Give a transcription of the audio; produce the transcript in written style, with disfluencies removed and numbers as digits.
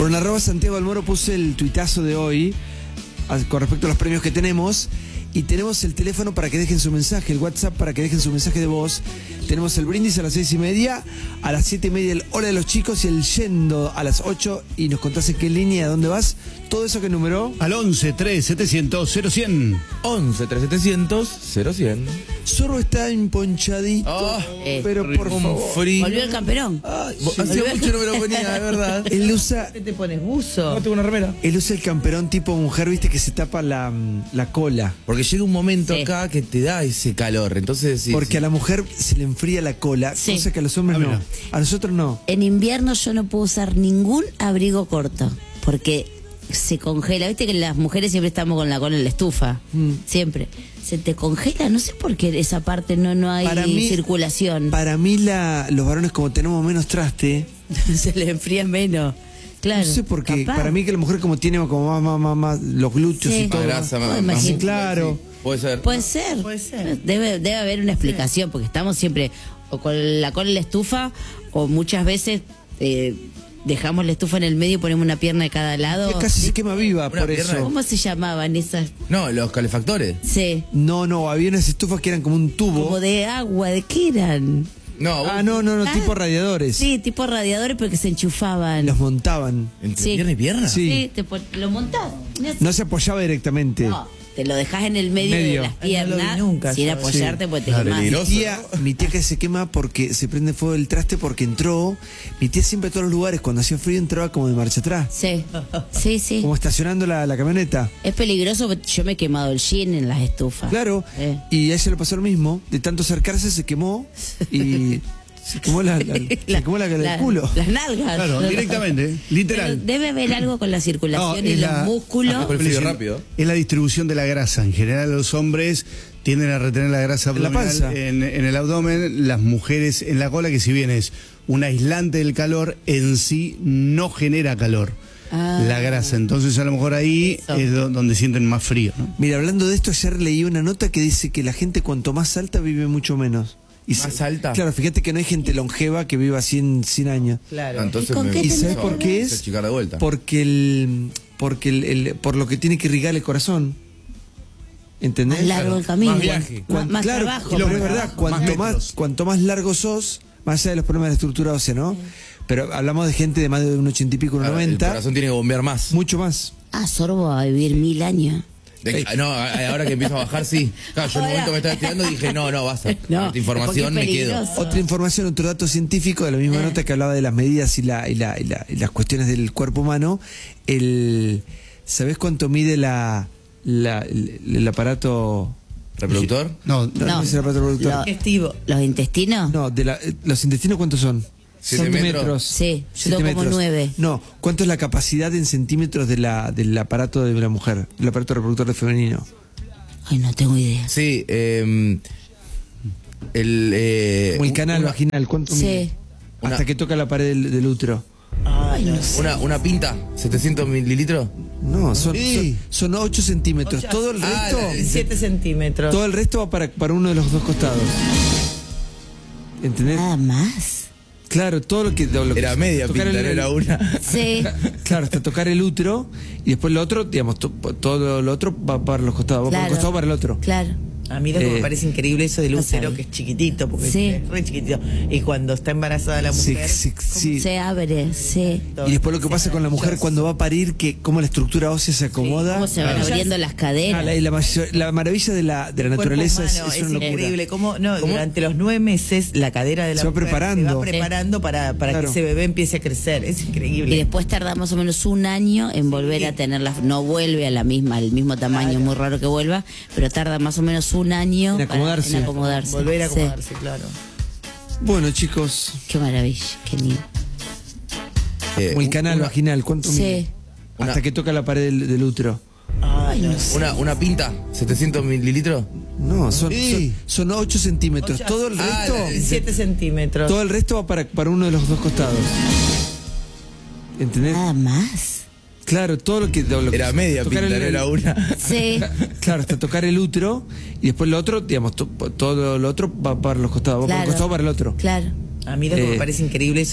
Por un @Santiago Almoro puse el tuitazo de hoy con respecto a los premios que tenemos. Y tenemos el teléfono para que dejen su mensaje, el WhatsApp para que dejen su mensaje de voz. Tenemos el brindis a las 6:30, a las 7:30 el hola de los chicos y el yendo a las 8. Y nos contás en qué línea, a dónde vas. Todo eso que número. Al 11-3700-0100. 11-3700-0100. Zorro está emponchadito. Oh, pero por favor. Volvió el camperón. Hacía mucho no me lo ponía, de verdad. Él usa. ¿Qué te pones, buzo? No tengo una remera. Él usa el camperón tipo mujer, viste, que se tapa la cola. Porque llega un momento Sí. acá que te da ese calor. Entonces, sí, Porque sí. a la mujer se le enfría la cola, Sí. cosa que a los hombres no. mira. A nosotros no. En invierno yo no puedo usar ningún abrigo corto, porque se congela. Viste que las mujeres siempre estamos con la cola en la estufa, siempre. Se te congela, no sé por qué esa parte no hay Para mí- circulación. Para mí los varones como tenemos menos traste, Se le enfría menos. Claro. no sé por qué. capaz. Para mí que la mujer como tiene como más los glúteos Sí. y todo. Más grasa, No, más imagínate. Claro. Sí, puede ser. Puede ser. Debe haber una explicación, porque estamos siempre o con la cola en la estufa, o muchas veces dejamos la estufa en el medio y ponemos una pierna de cada lado. Ella casi se quema viva Una por pierna. eso. ¿Cómo se llamaban esas? No, los calefactores. Sí. No, había unas estufas que eran como un tubo. Como de agua, ¿de qué eran? No, No, Ah. tipo radiadores. Sí, tipo radiadores, pero que se enchufaban. Los montaban. ¿entre Sí. pierna y pierna? Sí. Lo montás. No se apoyaba directamente. No, te lo dejás en el medio de las piernas, sin apoyarte, pues te Claro, quemás. peligroso. Mi tía que se quema porque se prende fuego el traste porque entró. Mi tía siempre a todos los lugares, cuando hacía frío, entraba como de marcha atrás. Sí, sí. Como estacionando la camioneta. Es peligroso, porque yo me he quemado el jean en las estufas. Claro. Y a ella le pasó lo mismo. De tanto acercarse se quemó y se quemó se quemó el culo. Las nalgas. Claro, directamente, Pero literal. debe haber algo con la circulación No, y es los la- músculos. Por el frío rápido. Es la distribución de la grasa. En general los hombres tienden a retener la grasa En la abdominal panza. en el abdomen, las mujeres en la cola, que si bien es un aislante del calor, en sí no genera calor. La grasa, entonces a lo mejor ahí Eso. es donde sienten más frío, ¿no? Mira, hablando de esto, ayer leí una nota que dice que la gente cuanto más alta vive mucho menos. ¿Más alta? Claro, fíjate que no hay gente longeva que viva 100 años. Claro. Ah, entonces ¿Y con qué ¿Y tendrá sabes que por ver? qué Se es? achicar de vuelta. Por lo que tiene que irrigar el corazón. ¿Entendés? Más largo el camino. Más viaje. Más Claro, trabajo. pero es más verdad, trabajo. cuanto más largo sos, más allá de los problemas de estructura ósea, ¿no? Pero hablamos de gente de más de un 80 y pico, un Claro, 90, el corazón tiene que bombear más. mucho más. Sorbo va a vivir 1000 años. No, ahora que empieza a bajar, sí. Claro, yo en un momento me estaba estudiando y dije, no, basta. No, Esta información porque me es quedo. peligroso. Otra información, otro dato científico de la misma nota que hablaba de las medidas y las cuestiones del cuerpo humano. ¿Sabés cuánto mide el aparato ¿Reproductor? No, No es el aparato reproductor. Digestivo. ¿Los intestinos? No, ¿los intestinos cuántos son? 7 metros. Sí, yo 7 tengo como metros. 9. No, ¿cuánto es la capacidad en centímetros del aparato de la mujer? El aparato reproductor de femenino. Ay, no tengo idea. Sí, Como el canal vaginal, ¿cuánto Sí. mide? Hasta que toca la pared del útero. Ay, no sé. una pinta, 700 mililitros. No, son 8 centímetros. Todo el resto, 7 centímetros. todo el resto va para uno de los dos costados. ¿Entendés? Nada más. Claro, todo lo que Era media tocar pinta, no era una. Sí. Claro, hasta tocar el útero y después lo otro, digamos, todo lo otro va para los costados, va para un Claro. costado para el otro. Claro. A mí lo que me parece increíble eso del no útero, sabía. que es chiquitito, porque Sí. es re chiquitito. Y cuando está embarazada la Sí, mujer, sí. Se abre, sí. Y después lo que pasa con la mujer cuando va a parir, que cómo la estructura ósea se acomoda. Cómo se van abriendo las caderas. La maravilla de la el cuerpo naturaleza humano es una locura. increíble. Durante los 9 meses la cadera de la Se va mujer preparando. se va preparando para Claro. que ese bebé empiece a crecer. Es Y increíble. después tarda más o menos un año en volver a tenerla. No vuelve a al mismo tamaño, es muy raro que vuelva, pero tarda más o menos un año En acomodarse. en acomodarse. Volver a Sí. acomodarse, claro. Bueno, chicos, Qué maravilla, qué lindo. como el canal vaginal, ¿cuánto Sí. mide? Hasta que toca la pared del útero. Ay, no sé. Una pinta, 700 mililitros. No, son 8 centímetros. Todo el resto, 7 centímetros. todo el resto va para uno de los dos costados. ¿Entendés? Nada más. Claro, todo lo que Era media tocar pinta, no era una. Sí. Claro, hasta tocar el útero y después lo otro, digamos, todo lo otro va para los costados, va para un Claro. costado para el otro. Claro. A mí lo que me parece increíble eso